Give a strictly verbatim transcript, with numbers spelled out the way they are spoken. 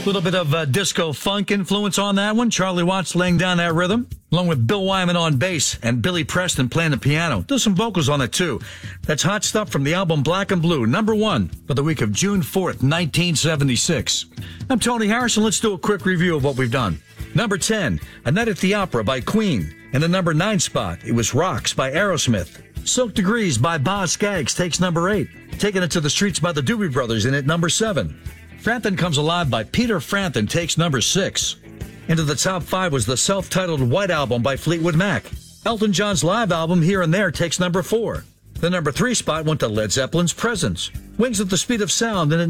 little bit of uh, disco funk influence on that one. Charlie Watts laying down that rhythm, along with Bill Wyman on bass and Billy Preston playing the piano. There's some vocals on it, too. That's Hot Stuff from the album Black and Blue, number one for the week of June fourth, nineteen seventy-six. I'm Tony Harrison. Let's do a quick review of what we've done. Number ten, A Night at the Opera by Queen. In the number nine spot, it was Rocks by Aerosmith. Silk Degrees by Boz Scaggs takes number eight. Taking It to the Streets by the Doobie Brothers in at number seven. Frampton Comes Alive by Peter Frampton takes number six. Into the top five was the self-titled White Album by Fleetwood Mac. Elton John's live album Here and There takes number four. The number three spot went to Led Zeppelin's Presence. Wings at the Speed of Sound in at